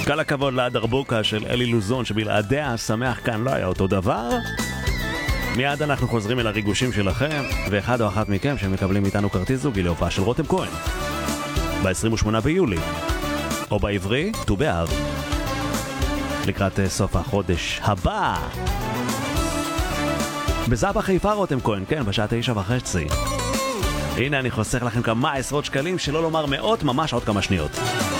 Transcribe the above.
כל הכבוד לדרבוקה של אלי לוזון, שבלעדיה השמח כאן לא היה אותו דבר. מיד אנחנו חוזרים אל הריגושים שלכם, ואחד או אחת מכם שמקבלים איתנו כרטיס זוגי להופעה של רותם כהן ב-28 ביולי, או בעברי, ט"ו באב, לקראת סוף החודש הבא. בזאפה חיפה רותם כהן, כן, בשעה 9:30. הנה אני חוסך לכם כמה עשרות שקלים, שלא לומר מאות, ממש עוד כמה שניות.